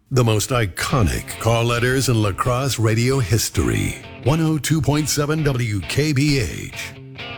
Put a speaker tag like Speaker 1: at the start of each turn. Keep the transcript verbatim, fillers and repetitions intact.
Speaker 1: The most iconic call letters in lacrosse radio history. one oh two point seven W K B H.